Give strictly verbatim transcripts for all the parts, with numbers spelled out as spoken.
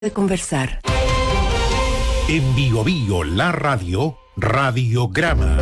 de conversar. En Bio Bio, la radio, Radiograma.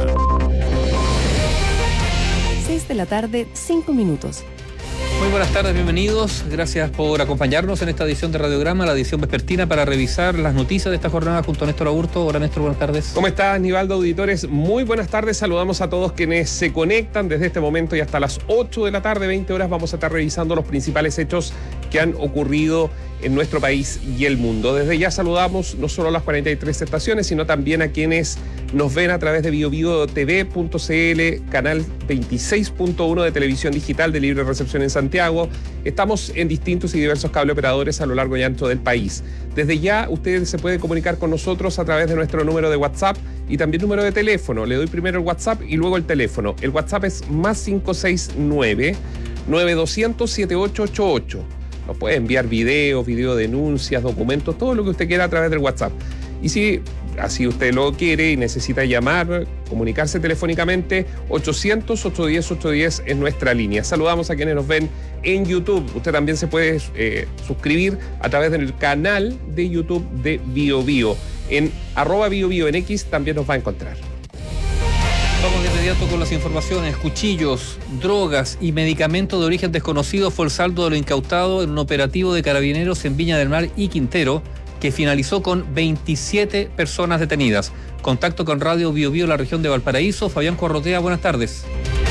seis de la tarde, cinco minutos. Muy buenas tardes, bienvenidos. Gracias por acompañarnos en esta edición de Radiograma, la edición vespertina para revisar las noticias de esta jornada junto a Néstor Aburto. Hola Néstor, buenas tardes. ¿Cómo estás, Aníbaldo, auditores? Muy buenas tardes. Saludamos a todos quienes se conectan desde este momento y hasta las ocho de la tarde, veinte horas, vamos a estar revisando los principales hechos que han ocurrido en nuestro país y el mundo. Desde ya saludamos no solo a las cuarenta y tres estaciones, sino también a quienes nos ven a través de bio bio t v punto c l, canal veintiséis punto uno de televisión digital de libre recepción en Santiago. Estamos en distintos y diversos cable operadores a lo largo y ancho del país. Desde ya usted se puede comunicar con nosotros a través de nuestro número de WhatsApp y también número de teléfono. Le doy primero el WhatsApp y luego el teléfono. El WhatsApp es más cinco seis nueve, nueve dos cero cero, siete ocho ocho ocho. Nos puede enviar videos, videodenuncias, documentos, todo lo que usted quiera a través del WhatsApp. Y si así usted lo quiere y necesita llamar, comunicarse telefónicamente, ochocientos, ochocientos diez, ochocientos diez es nuestra línea. Saludamos a quienes nos ven en YouTube. Usted también se puede eh, suscribir a través del canal de YouTube de Bio Bio. En arroba Bio Bio en X también nos va a encontrar. Vamos de inmediato con las informaciones. Cuchillos, drogas y medicamentos de origen desconocido fue el saldo de lo incautado en un operativo de carabineros en Viña del Mar y Quintero, que finalizó con veintisiete personas detenidas. Contacto con Radio Bio Bio en la región de Valparaíso. Fabián Corrotea, buenas tardes.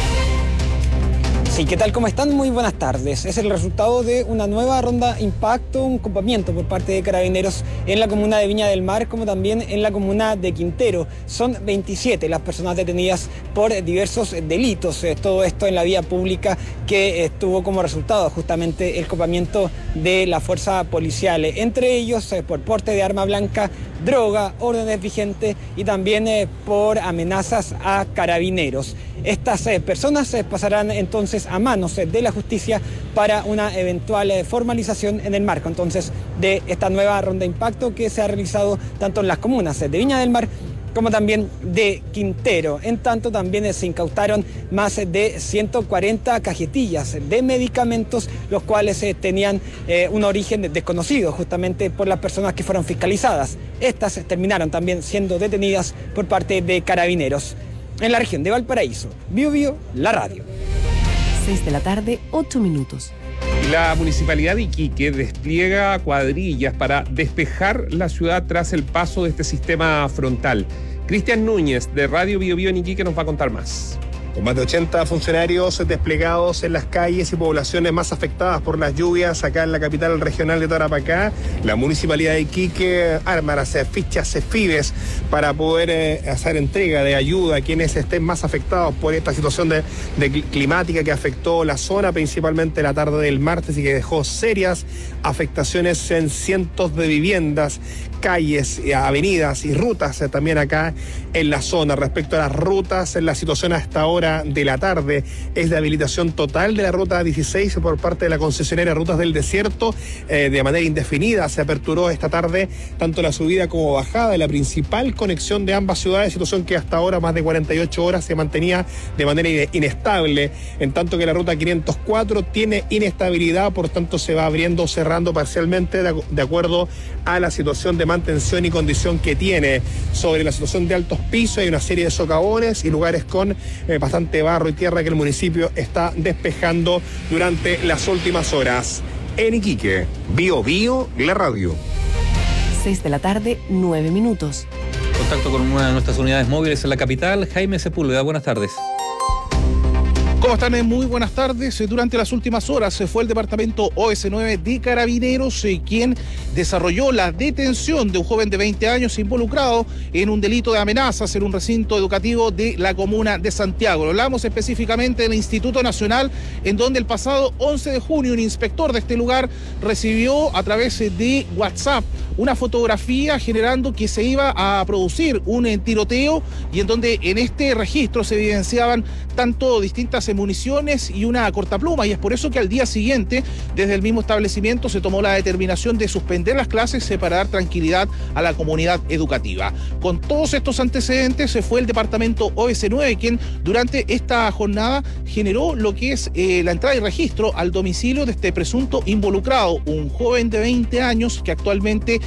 Sí, ¿qué tal? ¿Cómo están? Muy buenas tardes. Es el resultado de una nueva ronda impacto, un campamento por parte de carabineros en la comuna de Viña del Mar, como también en la comuna de Quintero. Son veintisiete las personas detenidas por diversos delitos. Todo esto en la vía pública, que tuvo como resultado justamente el campamento de la fuerza policial. Entre ellos, por porte de arma blanca, droga, órdenes vigentes y también eh, por amenazas a carabineros. Estas eh, personas eh, pasarán entonces a manos eh, de la justicia para una eventual eh, formalización en el marco entonces de esta nueva ronda de impacto que se ha realizado tanto en las comunas eh, de Viña del Mar como también de Quintero. En tanto, también eh, se incautaron más de ciento cuarenta cajetillas de medicamentos, los cuales eh, tenían eh, un origen desconocido justamente por las personas que fueron fiscalizadas. Estas eh, terminaron también siendo detenidas por parte de carabineros. En la región de Valparaíso, Bio Bio, la radio. seis de la tarde, ocho minutos. La Municipalidad de Iquique despliega cuadrillas para despejar la ciudad tras el paso de este sistema frontal. Cristian Núñez, de Radio Bio Bio en Iquique, nos va a contar más. Con más de ochenta funcionarios desplegados en las calles y poblaciones más afectadas por las lluvias acá en la capital regional de Tarapacá, la Municipalidad de Iquique arma las fichas CEFIDES para poder eh, hacer entrega de ayuda a quienes estén más afectados por esta situación de, de climática que afectó la zona, principalmente la tarde del martes, y que dejó serias afectaciones en cientos de viviendas, calles, avenidas y rutas eh, también acá en la zona. Respecto a las rutas, en la situación hasta ahora de la tarde es de habilitación total de la ruta dieciséis por parte de la concesionaria Rutas del Desierto. Eh, de manera indefinida se aperturó esta tarde tanto la subida como bajada de la principal conexión de ambas ciudades, situación que hasta ahora más de cuarenta y ocho horas se mantenía de manera inestable, en tanto que la ruta quinientos cuatro tiene inestabilidad, por tanto se va abriendo o cerrando parcialmente de, de acuerdo a la situación de mantención y condición que tiene. Sobre la situación de altos pisos hay una serie de socavones y lugares con eh, bastante barro y tierra que el municipio está despejando durante las últimas horas. En Iquique, Bio Bio, la radio. seis de la tarde, nueve minutos. Contacto con una de nuestras unidades móviles en la capital. Jaime Sepúlveda, buenas tardes. ¿Cómo están? Muy buenas tardes. Durante las últimas horas fue el departamento O S nueve de Carabineros quien desarrolló la detención de un joven de veinte años involucrado en un delito de amenazas en un recinto educativo de la comuna de Santiago. Lo hablamos específicamente del Instituto Nacional, en donde el pasado once de junio un inspector de este lugar recibió a través de WhatsApp una fotografía generando que se iba a producir un eh, tiroteo, y en donde en este registro se evidenciaban tanto distintas municiones y una cortapluma, y es por eso que al día siguiente desde el mismo establecimiento se tomó la determinación de suspender las clases para dar tranquilidad a la comunidad educativa. Con todos estos antecedentes se fue el departamento O S nueve quien durante esta jornada generó lo que es eh, la entrada y registro al domicilio de este presunto involucrado, un joven de veinte años que actualmente